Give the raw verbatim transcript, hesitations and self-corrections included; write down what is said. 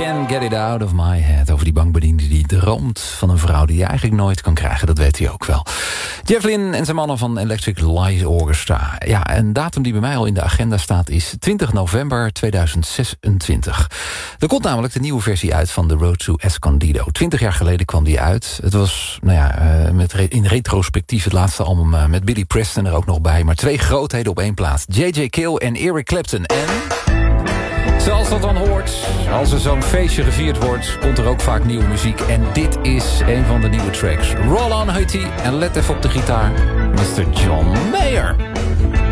Can't Get It Out of My Head. Over die bankbediende die droomt van een vrouw die je eigenlijk nooit kan krijgen. Dat weet hij ook wel. Jeff Lynne en zijn mannen van Electric Light Orchestra. Ja, een datum die bij mij al in de agenda staat is twintig november tweeduizend zesentwintig. Er komt namelijk de nieuwe versie uit van The Road to Escondido. Twintig jaar geleden kwam die uit. Het was, nou ja, met re- in retrospectief het laatste album uh, met Billy Preston er ook nog bij. Maar twee grootheden op één plaats. J J Cale en Eric Clapton. En zoals dat dan hoort, als er zo'n feestje gevierd wordt, komt er ook vaak nieuwe muziek. En dit is een van de nieuwe tracks. Roll on heet hij en let even op de gitaar. mister John Mayer.